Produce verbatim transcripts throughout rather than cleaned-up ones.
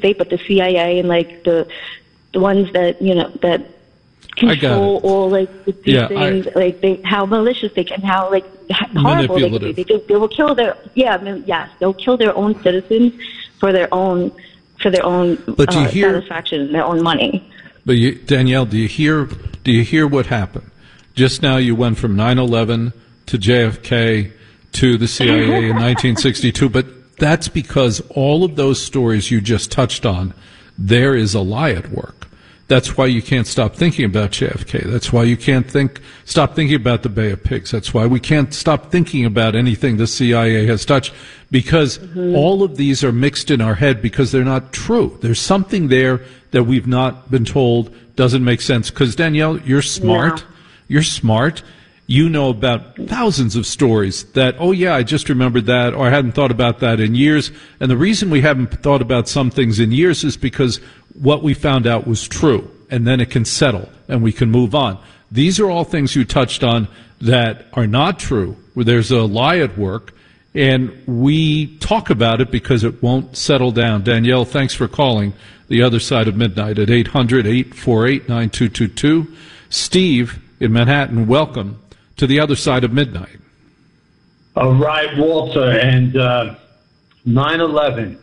state, but the C I A and like the the ones that you know that control all like these yeah, things, I, like they how malicious they can, how like horrible they can be. They, do, they will kill their yeah, I mean, yes, they'll kill their own citizens for their own for their own but you uh, hear, satisfaction, their own money. But you, Danielle, do you hear? Do you hear what happened? Just now, you went from nine eleven to J F K to the C I A in nineteen sixty-two, but that's because all of those stories you just touched on, there is a lie at work. That's why you can't stop thinking about J F K. That's why you can't think stop thinking about the Bay of Pigs. That's why we can't stop thinking about anything the C I A has touched, because mm-hmm. all of these are mixed in our head because they're not true. There's something there that we've not been told doesn't make sense. Because, Danielle, you're smart. Yeah. You're smart. You know about thousands of stories that, oh, yeah, I just remembered that, or I hadn't thought about that in years. And the reason we haven't thought about some things in years is because what we found out was true, and then it can settle, and we can move on. These are all things you touched on that are not true, where there's a lie at work, and we talk about it because it won't settle down. Danielle, thanks for calling the other side of midnight at eight hundred, eight four eight, nine two two two. Steve in Manhattan, welcome to the other side of midnight. All right, Walter, and uh, nine eleven.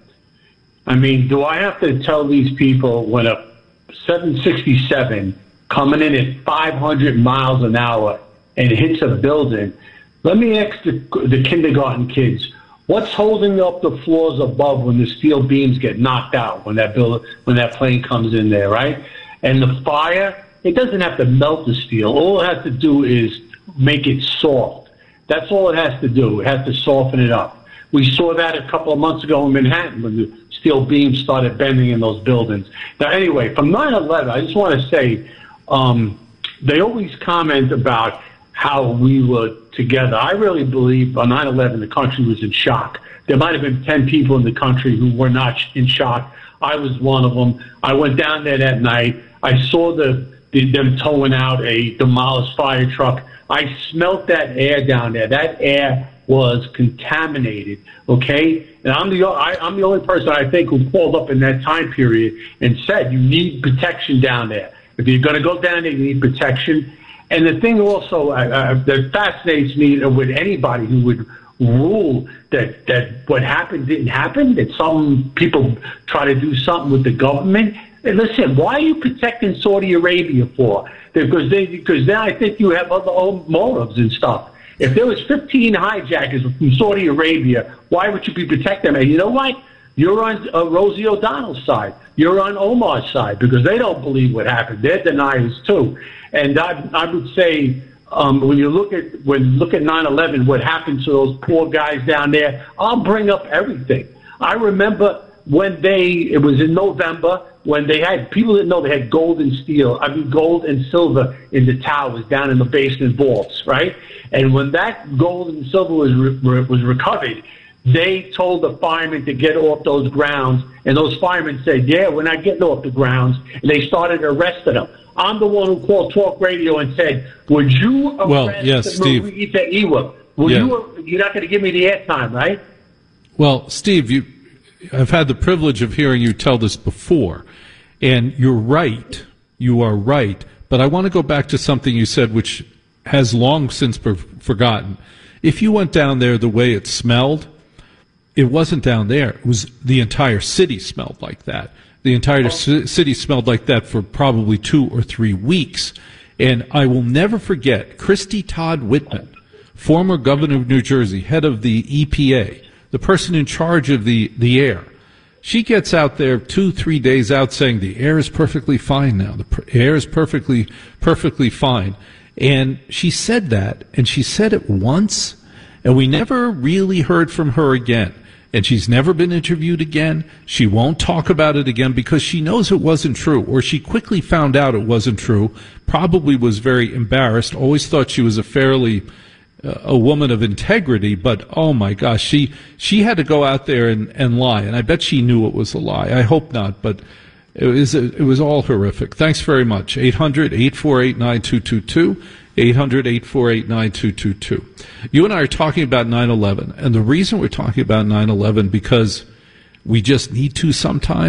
I mean, do I have to tell these people when a seven sixty-seven coming in at five hundred miles an hour and hits a building? Let me ask the, the kindergarten kids, what's holding up the floors above when the steel beams get knocked out when that build, when that plane comes in there, right? And the fire, it doesn't have to melt the steel. All it has to do is make it soft. That's all it has to do. It has to soften it up. We saw that a couple of months ago in Manhattan when the steel beams started bending in those buildings. Now, anyway, from nine eleven, I just want to say, um, they always comment about how we were together. I really believe on nine eleven the country was in shock. There might have been ten people in the country who were not in shock. I was one of them. I went down there that night. I saw the, the them towing out a demolished fire truck. I smelt that air down there. That air was contaminated, okay? And I'm the I, I'm the only person I think who called up in that time period and said you need protection down there. If you're going to go down there, you need protection. And the thing also uh, uh, that fascinates me with anybody who would rule that, that what happened didn't happen, that some people try to do something with the government. And listen, why are you protecting Saudi Arabia for? Because they, because now I think you have other own motives and stuff. If there was fifteen hijackers from Saudi Arabia, why would you be protecting them? And you know what? You're on uh, Rosie O'Donnell's side. You're on Omar's side because they don't believe what happened. They're deniers too. And I, I would say um, when you look at when you look at nine eleven, what happened to those poor guys down there, I'll bring up everything. I remember when they, it was in November, when they had, people didn't know they had gold and steel, I mean gold and silver in the towers down in the basement vaults, right? And when that gold and silver was re- was recovered, they told the firemen to get off those grounds, and those firemen said, yeah, we're not getting off the grounds, and they started arresting them. I'm the one who called Talk Radio and said, would you arrest well, yes, Steve. Marita Iwa? Will yeah. you, you're not going to give me the airtime, right? Well, Steve, you, I've had the privilege of hearing you tell this before, and you're right. You are right. But I want to go back to something you said, which has long since been forgotten. If you went down there the way it smelled, it wasn't down there. It was the entire city smelled like that. The entire oh. c- city smelled like that for probably two or three weeks. And I will never forget Christy Todd Whitman, former governor of New Jersey, head of the E P A, the person in charge of the, the air. She gets out there two, three days out saying the air is perfectly fine now. The pr- air is perfectly, perfectly fine. And she said that, and she said it once, and we never really heard from her again. And she's never been interviewed again. She won't talk about it again because she knows it wasn't true, or she quickly found out it wasn't true, probably was very embarrassed, always thought she was a fairly uh, a woman of integrity, but oh my gosh, she she had to go out there and, and lie, and I bet she knew it was a lie. I hope not, but it was it was all horrific. Thanks very much. eight hundred, eight four eight, nine two two two. eight hundred, eight four eight, nine two two two. You and I are talking about nine eleven, and the reason we're talking about nine eleven because we just need to sometimes.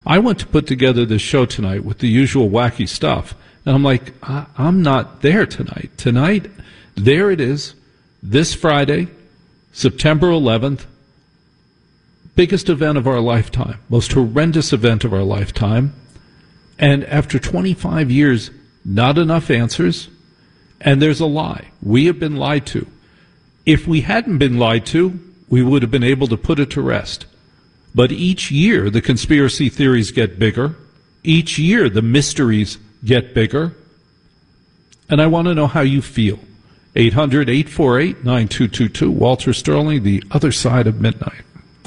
I went to put together this show tonight with the usual wacky stuff, and I'm like, I- I'm not there tonight. Tonight, there it is, this Friday, September eleventh, biggest event of our lifetime, most horrendous event of our lifetime, and after twenty-five years, not enough answers, and there's a lie. We have been lied to. If we hadn't been lied to, we would have been able to put it to rest. But each year, the conspiracy theories get bigger. Each year, the mysteries get bigger. And I want to know how you feel. eight hundred, eight four eight, nine two two two. Walter Sterling, The Other Side of Midnight.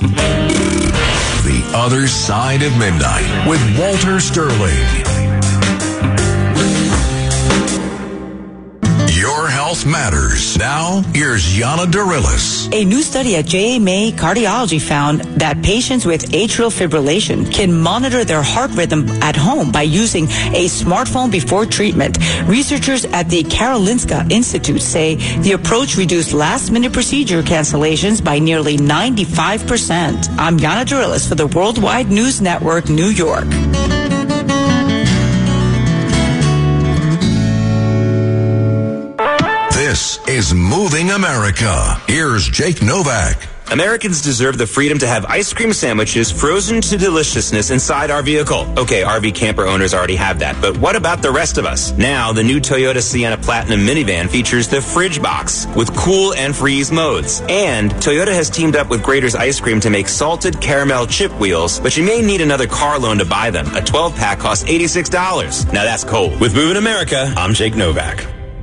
The Other Side of Midnight with Walter Sterling. Your health matters. Now, here's Yana Darilis. A new study at J A May Cardiology found that patients with atrial fibrillation can monitor their heart rhythm at home by using a smartphone before treatment. Researchers at the Karolinska Institute say the approach reduced last-minute procedure cancellations by nearly ninety-five percent. I'm Yana Darilis for the Worldwide News Network, New York. This is Moving America. Here's Jake Novak. Americans deserve the freedom to have ice cream sandwiches frozen to deliciousness inside our vehicle. Okay, R V camper owners already have that, but what about the rest of us? Now, the new Toyota Sienna Platinum minivan features the Fridge Box with cool and freeze modes. And Toyota has teamed up with Grader's Ice Cream to make salted caramel chip wheels, but you may need another car loan to buy them. A twelve pack costs eighty-six dollars. Now that's cold. With Moving America, I'm Jake Novak.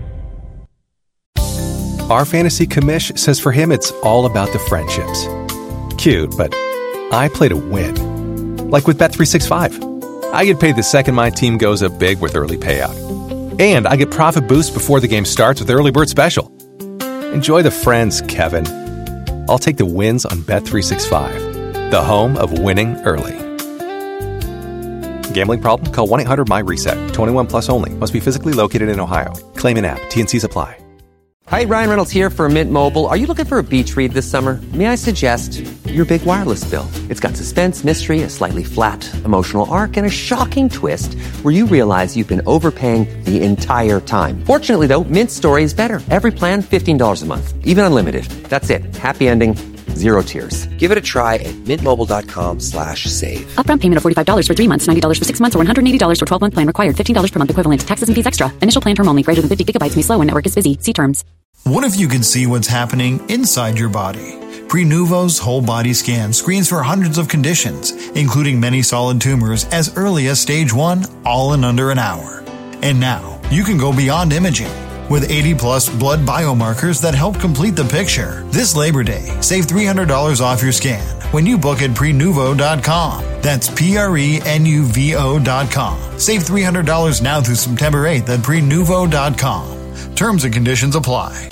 Our fantasy commish says for him it's all about the friendships. Cute, but I play to win. Like with Bet three sixty-five. I get paid the second my team goes up big with early payout. And I get profit boost before the game starts with Early Bird Special. Enjoy the friends, Kevin. I'll take the wins on Bet three sixty-five, the home of winning early. Gambling problem? Call one eight hundred M Y reset. twenty-one plus only. Must be physically located in Ohio. Claim in app. T and C's apply. Hi, Ryan Reynolds here for Mint Mobile. Are you looking for a beach read this summer? May I suggest your big wireless bill? It's got suspense, mystery, a slightly flat, emotional arc, and a shocking twist where you realize you've been overpaying the entire time. Fortunately, though, Mint's story is better. Every plan, fifteen dollars a month. Even unlimited. That's it. Happy ending. Zero tears. Give it a try at mintmobile.com slash save. Upfront payment of forty-five dollars for three months, ninety dollars for six months, or one hundred eighty dollars for twelve-month plan required. fifteen dollars per month equivalent. Taxes and fees extra. Initial plan term only. Greater than fifty gigabytes may slow when network is busy. See terms. What if you could see what's happening inside your body? Prenuvo's whole body scan screens for hundreds of conditions, including many solid tumors as early as stage one, all in under an hour. And now, you can go beyond imaging with eighty plus blood biomarkers that help complete the picture. This Labor Day, save three hundred dollars off your scan when you book at prenuvo dot com. That's P R E N U V O dot com. Save three hundred dollars now through September eighth at prenuvo dot com. Terms and conditions apply.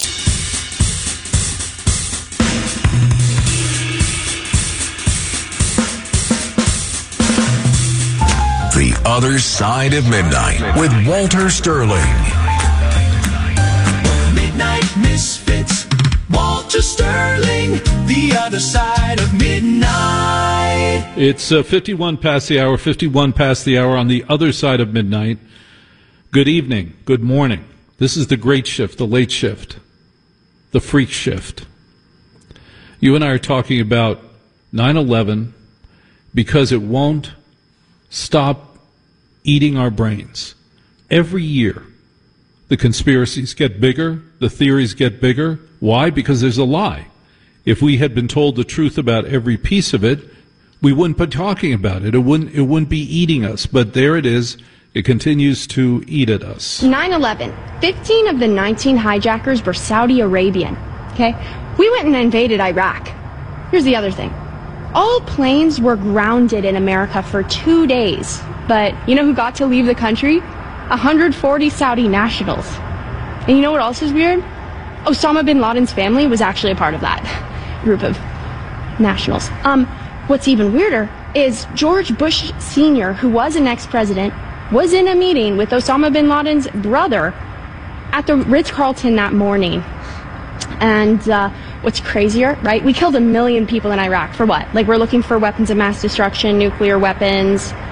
The Other Side of Midnight with Walter Sterling. Midnight Misfits, Walter Sterling, The Other Side of Midnight. It's uh, fifty-one past the hour, fifty-one past the hour on The Other Side of Midnight. Good evening, good morning. This is the great shift, the late shift, the freak shift. You and I are talking about nine eleven because it won't stop eating our brains. Every year, the conspiracies get bigger, the theories get bigger. Why? Because there's a lie. If we had been told the truth about every piece of it, we wouldn't be talking about it. It wouldn't, it wouldn't be eating us. But there it is. It continues to eat at us. nine eleven. fifteen of the nineteen hijackers were Saudi Arabian. Okay? We went and invaded Iraq. Here's the other thing. All planes were grounded in America for two days. But you know who got to leave the country? one hundred forty Saudi nationals. And you know what else is weird? Osama bin Laden's family was actually a part of that group of nationals. Um, what's even weirder is George Bush Senior, who was an ex-president, was in a meeting with Osama bin Laden's brother at the Ritz-Carlton that morning. And uh, what's crazier, right? We killed a million people in Iraq for what? Like, we're looking for weapons of mass destruction, nuclear weapons,